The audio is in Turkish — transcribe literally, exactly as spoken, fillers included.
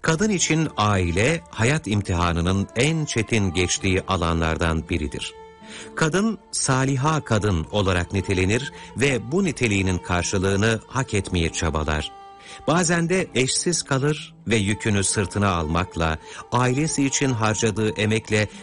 Kadın için aile, hayat imtihanının en çetin geçtiği alanlardan biridir. Kadın, saliha kadın olarak nitelenir ve bu niteliğinin karşılığını hak etmeye çabalar. Bazen de eşsiz kalır ve yükünü sırtına almakla, ailesi için harcadığı emekle